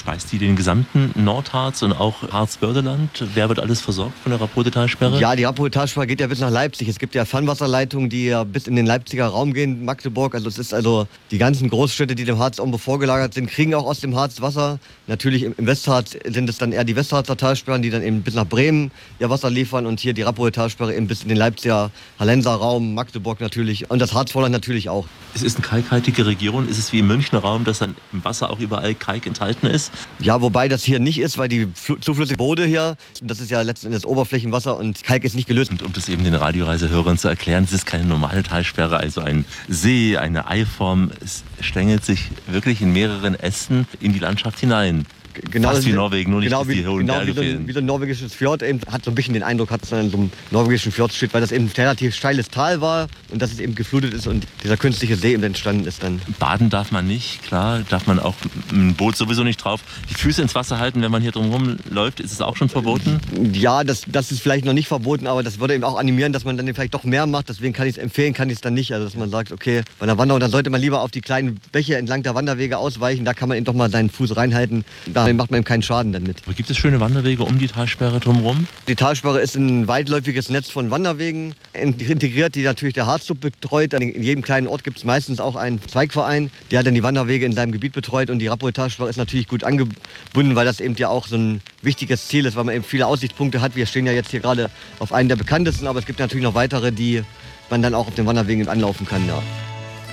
Speist die den gesamten Nordharz und auch Harzbördeland? Wer wird alles versorgt von der Rappote-Talsperre? Ja, die Rappote-Talsperre geht ja bis nach Leipzig. Es gibt ja Fernwasserleitungen, die ja bis in den Leipziger Raum gehen, Magdeburg. Also es ist also die ganzen Großstädte, die dem Harz irgendwo vorgelagert sind, kriegen auch aus dem Harz Wasser. Natürlich im Westharz sind es dann eher die Westharzer Talsperren, die dann eben bis nach Bremen ihr Wasser liefern und hier die Rappote-Talsperre eben bis in den Leipziger Hallenser Raum, Magdeburg natürlich und das Harzvorland natürlich auch. Es ist eine kalkhaltige Region. Ist es wie im Münchner Raum, dass dann im Wasser auch überall Kalk enthalten ist? Ja, wobei das hier nicht ist, weil die zuflüssige Bode hier, das ist ja letzten Endes Oberflächenwasser und Kalk ist nicht gelöst. Und um das eben den Radioreisehörern zu erklären, es ist keine normale Talsperre, also ein See, eine Eiform. Es stängelt sich wirklich in mehreren Ästen in die Landschaft hinein. Genau, fast wie Norwegen, nur nicht, genau dass die hohen Berge fehlen. Wie so ein norwegisches Fjord eben, hat so ein bisschen den Eindruck, hat es in so einem norwegischen Fjord steht, weil das eben ein relativ steiles Tal war und dass es eben geflutet ist und dieser künstliche See eben entstanden ist dann. Baden darf man nicht, klar, darf man auch ein Boot sowieso nicht drauf. Die Füße ins Wasser halten, wenn man hier drumherum läuft, ist es auch schon verboten? Ja, das ist vielleicht noch nicht verboten, aber das würde eben auch animieren, dass man dann vielleicht doch mehr macht. Deswegen kann ich es empfehlen, kann ich es dann nicht. Also dass man sagt, okay, bei einer Wanderung, dann sollte man lieber auf die kleinen Bäche entlang der Wanderwege ausweichen. Da kann man eben doch mal seinen Fuß reinhalten. Da macht man eben keinen Schaden damit. Aber gibt es schöne Wanderwege um die Talsperre drumherum? Die Talsperre ist ein weitläufiges Netz von Wanderwegen integriert, die natürlich der Harzclub betreut. In jedem kleinen Ort gibt es meistens auch einen Zweigverein, der dann die Wanderwege in seinem Gebiet betreut. Und die Rappote-Talsperre ist natürlich gut angebunden, weil das eben ja auch so ein wichtiges Ziel ist, weil man eben viele Aussichtspunkte hat. Wir stehen ja jetzt hier gerade auf einen der bekanntesten, aber es gibt natürlich noch weitere, die man dann auch auf den Wanderwegen anlaufen kann. Ja.